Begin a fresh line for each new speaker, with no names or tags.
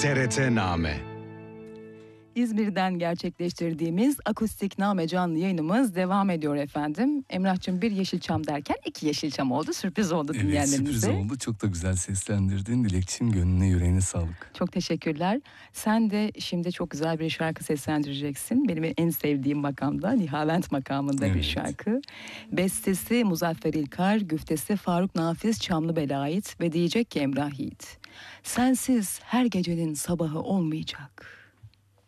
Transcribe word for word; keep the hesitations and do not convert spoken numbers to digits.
T R T Name.
İzmir'den gerçekleştirdiğimiz akustik name canlı yayınımız devam ediyor efendim. Emrah'cığım bir Yeşilçam derken iki Yeşilçam oldu. Sürpriz oldu
evet,
dinleyenlerimize.
Evet sürpriz oldu. Çok da güzel seslendirdin. Dilekçim, gönlüne yüreğine sağlık.
Çok teşekkürler. Sen de şimdi çok güzel bir şarkı seslendireceksin. Benim en sevdiğim makamda, Nihavent makamında evet. bir şarkı. Bestesi Muzaffer İlkar, güftesi Faruk Nafiz Çamlıbel'e ait ve diyecek ki Emrah Yiğit: sensiz her gecenin sabahı olmayacak.